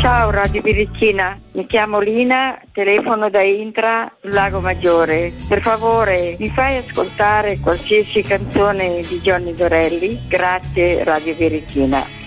Ciao Radio Birichina, mi chiamo Lina, telefono da Intra, Lago Maggiore. Per favore mi fai ascoltare qualsiasi canzone di Johnny Dorelli? Grazie Radio Birichina.